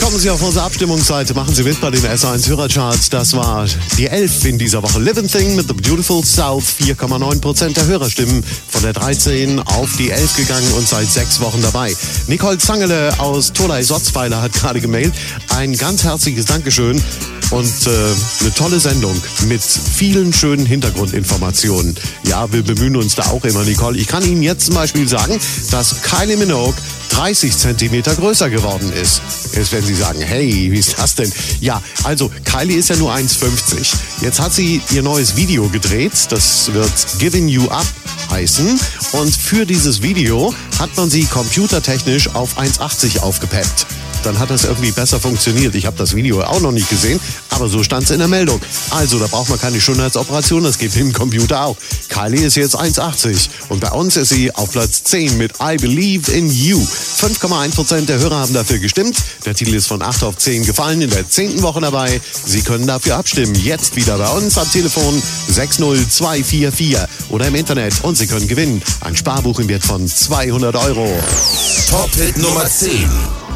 Kommen Sie auf unsere Abstimmungsseite, machen Sie mit bei den S1 Hörercharts. Das war die 11 in dieser Woche. Living Thing mit The Beautiful South, 4,9% der Hörerstimmen. Von der 13 auf die 11 gegangen und seit 6 Wochen dabei. Nicole Zangele aus Tolai-Sotzweiler hat gerade gemailt. Ein ganz herzliches Dankeschön und eine tolle Sendung mit vielen schönen Hintergrundinformationen. Ja, wir bemühen uns da auch immer, Nicole. Ich kann Ihnen jetzt zum Beispiel sagen, dass Kylie Minogue 30 Zentimeter größer geworden ist. Jetzt werden Sie sagen, hey, wie ist das denn? Ja, also Kylie ist ja nur 1,50. Jetzt hat sie ihr neues Video gedreht. Das wird Giving You Up heißen. Und für dieses Video hat man sie computertechnisch auf 1,80 aufgepeppt. Dann hat das irgendwie besser funktioniert. Ich habe das Video auch noch nicht gesehen, aber so stand es in der Meldung. Also, da braucht man keine Schönheitsoperation, das geht im Computer auch. Kylie ist jetzt 1,80 und bei uns ist sie auf Platz 10 mit I Believe in You. 5,1% der Hörer haben dafür gestimmt. Der Titel ist von 8 auf 10 gefallen, in der 10. Woche dabei. Sie können dafür abstimmen. Jetzt wieder bei uns am Telefon 60244 oder im Internet und Sie können gewinnen. Ein Sparbuch im Wert von 200 €. Top-Hit Nummer 10.